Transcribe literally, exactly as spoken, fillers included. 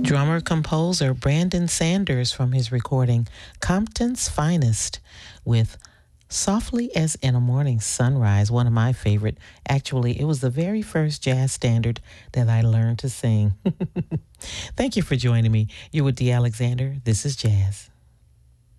Drummer composer Brandon Sanders from his recording Compton's Finest with Softly as in a Morning Sunrise, one of my favorite. Actually, it was the very first jazz standard that I learned to sing. Thank you for joining me. You're with Dee Alexander. This is Jazz.